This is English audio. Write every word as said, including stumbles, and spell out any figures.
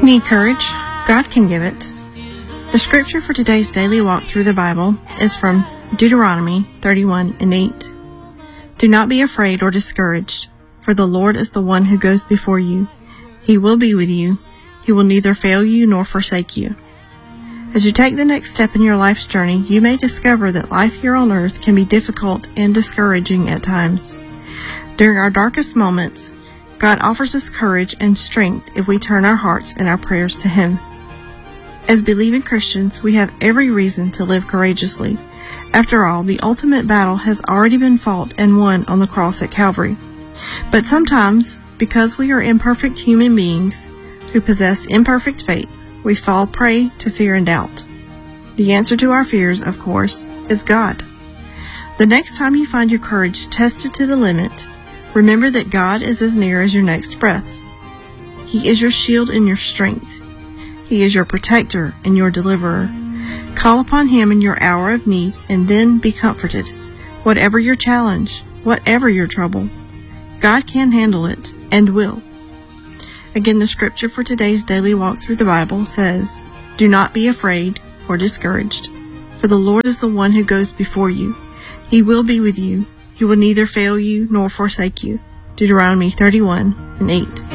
Need courage? God can give it. The scripture for today's daily walk through the Bible is from Deuteronomy thirty-one and eight. Do not be afraid or discouraged, for the Lord is the one who goes before you. He will be with you. He will neither fail you nor forsake you. As you take the next step in your life's journey, you may discover that life here on earth can be difficult and discouraging at times. During our darkest moments, God offers us courage and strength if we turn our hearts and our prayers to Him. As believing Christians, we have every reason to live courageously. After all, the ultimate battle has already been fought and won on the cross at Calvary. But sometimes, because we are imperfect human beings who possess imperfect faith, we fall prey to fear and doubt. The answer to our fears, of course, is God. The next time you find your courage tested to the limit, remember that God is as near as your next breath. He is your shield and your strength. He is your protector and your deliverer. Call upon Him in your hour of need and then be comforted. Whatever your challenge, whatever your trouble, God can handle it and will. Again, the scripture for today's daily walk through the Bible says, Do not be afraid or discouraged, for the Lord is the one who goes before you. He will be with you. He will neither fail you nor forsake you. Deuteronomy thirty-one and eight.